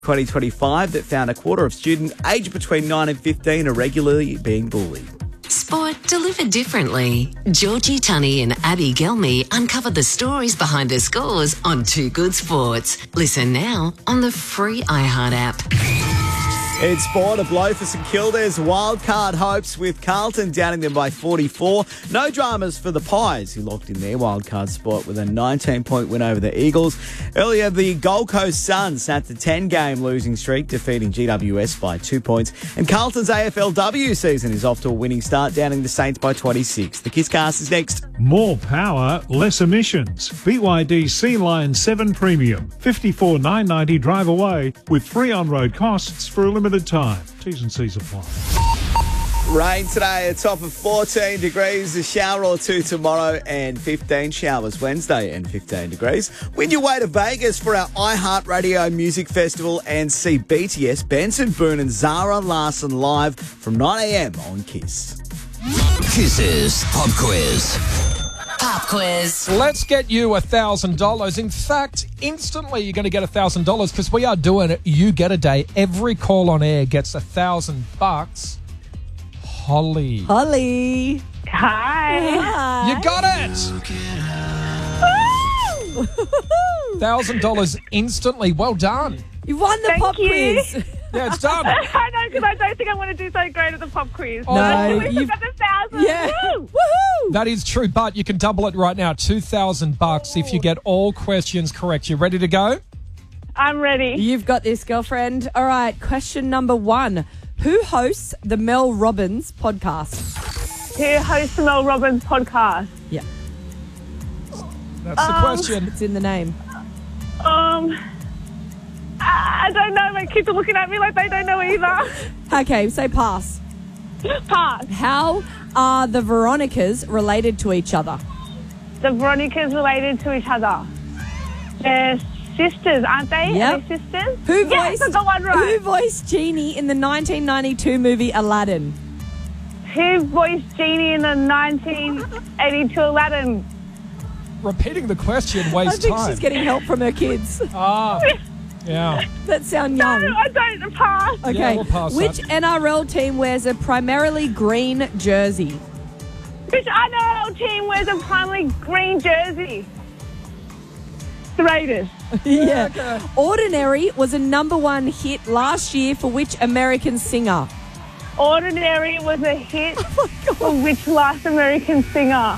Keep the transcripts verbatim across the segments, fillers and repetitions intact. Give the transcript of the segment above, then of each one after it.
twenty twenty-five that found a quarter of students aged between nine and fifteen are regularly being bullied. Sport delivered differently. Georgie Tunney and Abby Gelmy uncovered the stories behind the scores on Too Good Sports. Listen now on the free iHeart app. It's sport. A blow for St Kilda's wildcard hopes with Carlton downing them by forty-four. No dramas for the Pies, who locked in their wildcard spot with a nineteen-point win over the Eagles. Earlier, the Gold Coast Suns snapped a ten-game losing streak, defeating G W S by two points. And Carlton's A F L W season is off to a winning start, downing the Saints by twenty-six. The Kisscast is next. More power, less emissions. B Y D Sea Lion seven Premium. fifty-four thousand nine hundred ninety drive away with free on-road costs for a limited time. T's and C's apply. Rain today, a top of fourteen degrees, a shower or two tomorrow, and fifteen showers Wednesday and fifteen degrees. Win your way to Vegas for our iHeartRadio Music Festival and see B T S, Benson Boone and Zara Larsson live from nine a.m. on Kiss. Kiss's Pop Quiz. Pop quiz. Let's get you one thousand dollars. In fact, instantly you're going to get one thousand dollars because we are doing it. You get a day. Every call on air gets one thousand bucks. Holly. Holly. Hi. Hi. You got it. one thousand dollars instantly. Well done. You won the Thank pop you. quiz. Yeah, it's done. I know, because I don't think I'm going to do so great at the pop quiz. Oh, No, At least you've- I've got the thousand. Yeah. Woo! Woohoo. That is true, but you can double it right now. two thousand bucks if you get all questions correct. You ready to go? I'm ready. You've got this, girlfriend. All right, question number one. Who hosts the Mel Robbins podcast? Who hosts the Mel Robbins podcast? Yeah, That's the Um, question. it's in the name. Um, I I don't know. My kids are looking at me like they don't know either. Okay, say pass. Pass. How are the Veronicas related to each other? The Veronicas related to each other. They're sisters, aren't they? Yep. Are they sisters? Who yes, voiced I got one Who right. voiced Genie in the nineteen ninety-two movie Aladdin? Who voiced Genie in the nineteen eighty-two Aladdin? Repeating the question I wastes think time. she's getting help from her kids Ah, yeah. that sound No, young. I don't. Pass. Okay, Yeah, we'll pass which that. N R L team wears a primarily green jersey? Which N R L team wears a primarily green jersey? The Raiders. Yeah. Ordinary was a number one hit last year for which American singer? Ordinary was a hit Oh for which last American singer?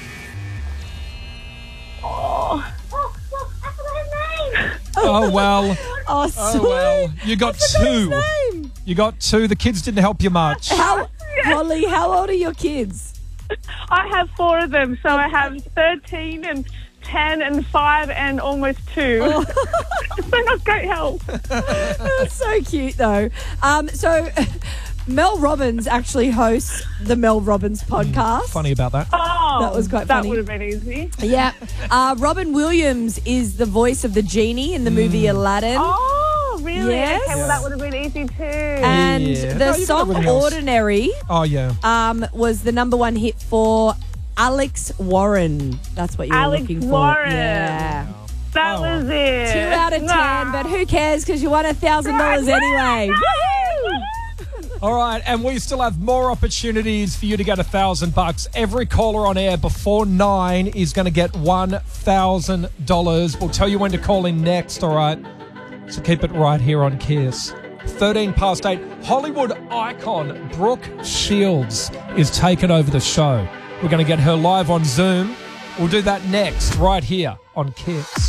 Oh. Oh, look, I forgot his name. Oh, well. Oh, Oh, well. You got two. Name. You got two. The kids didn't help you much. How, Holly, how old are your kids? I have four of them, so I have thirteen and ten and five and almost two. Oh. So not great help. That's so cute, though. Um, so, Mel Robbins actually hosts the Mel Robbins podcast. Funny about that. Oh, That was quite that funny. would have been easy. Yeah. Uh, Robin Williams is the voice of the genie in the movie Aladdin. Oh, really? Yes. Okay, well, that would have been easy too. And Yeah. the No, you've got song everything else. Ordinary Oh, yeah. um, was the number one hit for Alex Warren. That's what you were Alex looking for. Warren. Yeah. that Oh. was it. Two out of ten, Nah. but who cares because you won a thousand dollars anyway. Woo! All right, and we still have more opportunities for you to get a thousand bucks. Every caller on air before nine is going to get one thousand dollars. We'll tell you when to call in next, all right? So keep it right here on Kiss. thirteen past eight, Hollywood icon Brooke Shields is taking over the show. We're going to get her live on Zoom. We'll do that next, right here on Kiss.